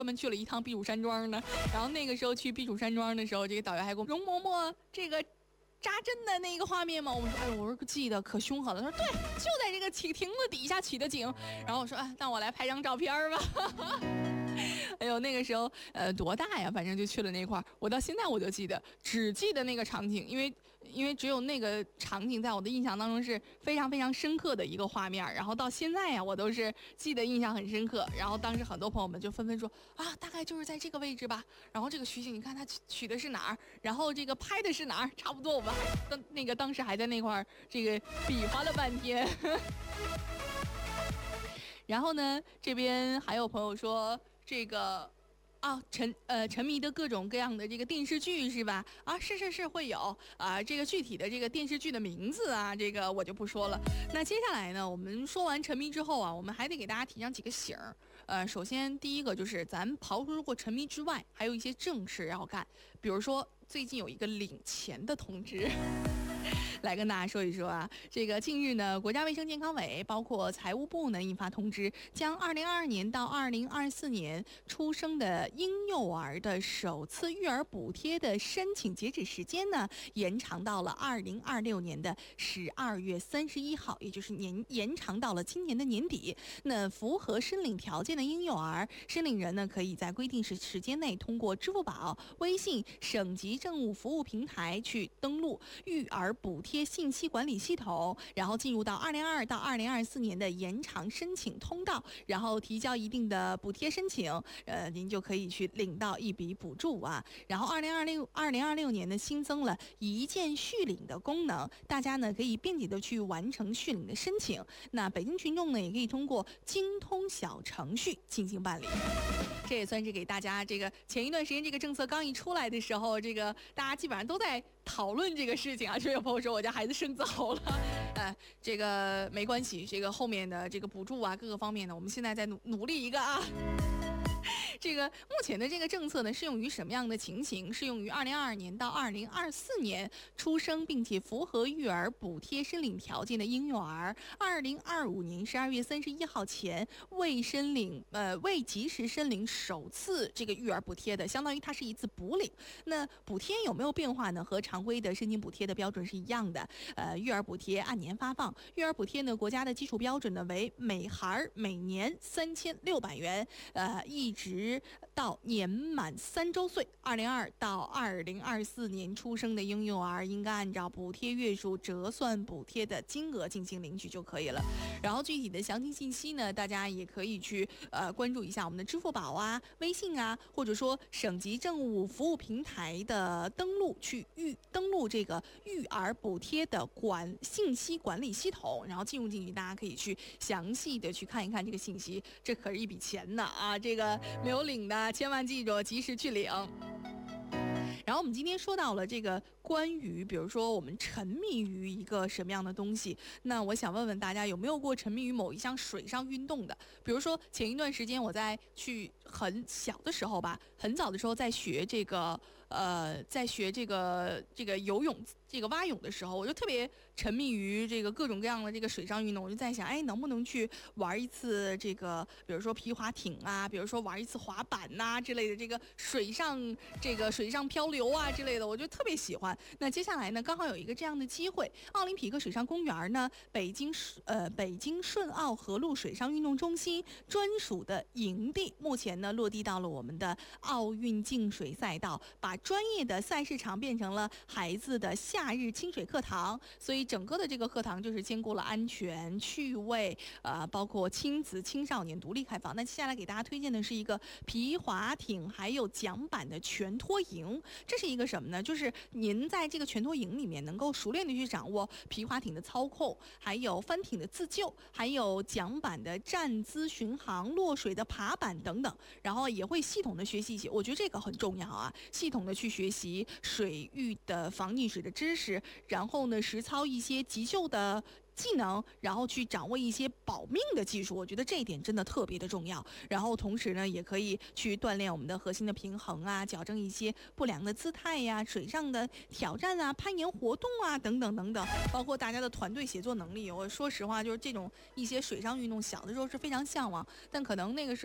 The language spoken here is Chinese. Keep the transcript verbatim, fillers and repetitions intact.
专门去了一趟避暑山庄呢。然后那个时候去避暑山庄的时候，这个导游还跟我容嬷嬷这个扎针的那个画面吗？我说，哎呦，我说记得可凶狠了。他说，对，就在这个亭亭子底下取的景。然后我说，哎，那我来拍张照片吧。哎呦，那个时候呃多大呀？反正就去了那块儿，我到现在我就记得，只记得那个场景，因为因为只有那个场景在我的印象当中是非常非常深刻的一个画面。然后到现在呀，我都是记得印象很深刻。然后当时很多朋友们就纷纷说啊，大概就是在这个位置吧。然后这个取景，你看他取的是哪儿，然后这个拍的是哪儿，差不多我们还当那个当时还在那块儿这个比划了半天。然后呢，这边还有朋友说这个啊沉呃沉迷的各种各样的这个电视剧是吧？啊，是是是会有啊，这个具体的这个电视剧的名字啊，这个我就不说了。那接下来呢，我们说完沉迷之后啊，我们还得给大家提上几个醒儿。呃，首先第一个就是咱刨除过沉迷之外，还有一些正事要干，比如说最近有一个领钱的通知。来跟大家说一说啊，这个近日呢，国家卫生健康委包括财务部呢印发通知，将二零二二年到二零二四年出生的婴幼儿的首次育儿补贴的申请截止时间呢延长到了二零二六年的十二月三十一号，也就是年延长到了今年的年底。那符合申领条件的婴幼儿，申领人呢可以在规定时时间内通过支付宝、微信、省级政务服务平台去登录育儿补贴贴信息管理系统，然后进入到二零二二到二零二四年的延长申请通道，然后提交一定的补贴申请，呃，您就可以去领到一笔补助啊。然后二零二六二零二六年呢，新增了一键续领的功能，大家呢可以便捷的去完成续领的申请。那北京群众呢，也可以通过京通小程序进行办理。这也算是给大家这个前一段时间这个政策刚一出来的时候，这个大家基本上都在讨论这个事情啊。就有朋友说我家孩子生早了，呃，这个没关系，这个后面的这个补助啊，各个方面呢，我们现在在努努力一个啊。这个目前的这个政策呢，适用于什么样的情形？适用于二零二二年到二零二四年出生并且符合育儿补贴申领条件的婴幼儿，二零二五年十二月三十一号前未申领呃未及时申领首次这个育儿补贴的，相当于它是一次补领。那补贴有没有变化呢？和常规的申请补贴的标准是一样的。呃，育儿补贴按年发放，育儿补贴呢，国家的基础标准呢为每孩每年三千六百元，呃，一直到年满三周岁，二零二到二零二四年出生的婴幼儿应该按照补贴月数折算补贴的金额进行领取就可以了。然后具体的详情信息呢，大家也可以去呃关注一下我们的支付宝啊、微信啊，或者说省级政务服务平台的登录，去预登录这个育儿补贴的管信息管理系统，然后进入进去，大家可以去详细的去看一看这个信息。这可是一笔钱呢啊！这个没有领的，千万记住及时去领。然后我们今天说到了这个关于比如说我们沉迷于一个什么样的东西，那我想问问大家有没有过沉迷于某一项水上运动的？比如说前一段时间我在去很小的时候吧，很早的时候在学这个呃在学这个这个游泳这个蛙泳的时候，我就特别沉迷于这个各种各样的这个水上运动。我就在想，哎，能不能去玩一次这个比如说皮划艇啊，比如说玩一次滑板呐、啊、之类的，这个水上这个水上漂流啊之类的，我就特别喜欢。那接下来呢，刚好有一个这样的机会，奥林匹克水上公园呢，北京呃北京顺奥河路水上运动中心专属的营地，目前呢落地到了我们的奥运净水赛道，把专业的赛事场变成了孩子的夏日清水课堂，所以整个的这个课堂就是兼顾了安全、趣味，呃，包括亲子、青少年独立开放。那接下来给大家推荐的是一个皮划艇还有桨板的全脱营。这是一个什么呢？就是您在这个全脱营里面能够熟练的去掌握皮划艇的操控，还有翻艇的自救，还有桨板的站姿巡航、落水的爬板等等，然后也会系统的学习一些，我觉得这个很重要啊，系统的去学习水域的防溺水的知识，然后呢实操一些急救的技能，然后去掌握一些保命的技术，我觉得这一点真的特别的重要。然后同时呢，也可以去锻炼我们的核心的平衡啊，矫正一些不良的姿态呀、水上的挑战啊、攀岩活动啊等等等等，包括大家的团队协作能力。我说实话，就是这种一些水上运动，小的时候是非常向往，但可能那个时候